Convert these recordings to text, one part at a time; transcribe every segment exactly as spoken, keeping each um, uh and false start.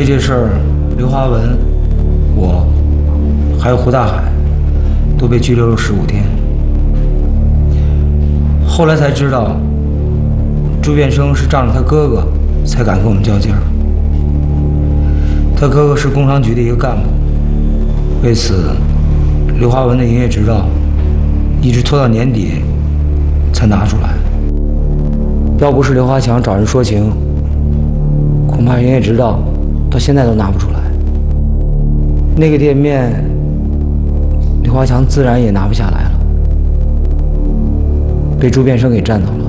为这事儿，刘华文、我还有胡大海都被拘留了十五天。后来才知道，朱变生是仗着他哥哥才敢跟我们较劲儿。他哥哥是工商局的一个干部，为此，刘华文的营业执照一直拖到年底才拿出来。要不是刘华强找人说情，恐怕营业执照到现在都拿不出来。那个店面，刘华强自然也拿不下来了，被朱变生给占走了。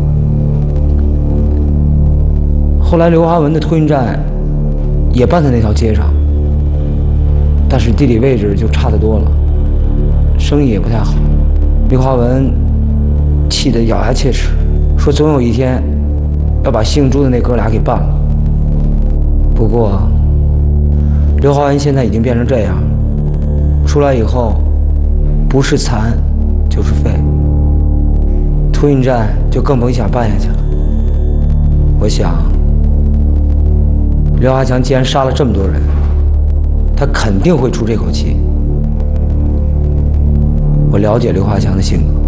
后来刘华文的托运站也办在那条街上，但是地理位置就差得多了，生意也不太好。刘华文气得咬牙切齿，说总有一天要把姓朱的那哥俩给办了。不过刘华文现在已经变成这样，出来以后不是残就是废，托运站就更甭想办下去了。我想刘华强既然杀了这么多人，他肯定会出这口气。我了解刘华强的性格，